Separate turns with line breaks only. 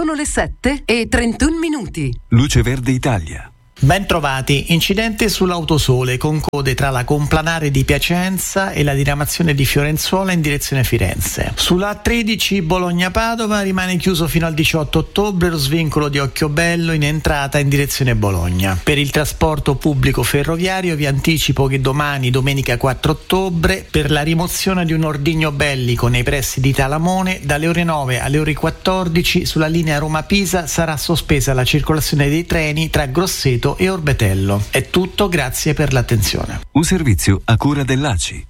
Sono le 7:31.
Luce Verde Italia.
Ben trovati. Incidente sull'Autosole con code tra la Complanare di Piacenza e la diramazione di Fiorenzuola in direzione Firenze. Sulla A13 Bologna-Padova rimane chiuso fino al 18 ottobre lo svincolo di Occhiobello in entrata in direzione Bologna. Per il trasporto pubblico ferroviario vi anticipo che domani, domenica 4 ottobre, per la rimozione di un ordigno bellico nei pressi di Talamone, dalle ore 9 alle ore 14 sulla linea Roma-Pisa sarà sospesa la circolazione dei treni tra Grosseto e Orbetello. È tutto, grazie per l'attenzione.
Un servizio a cura dell'ACI.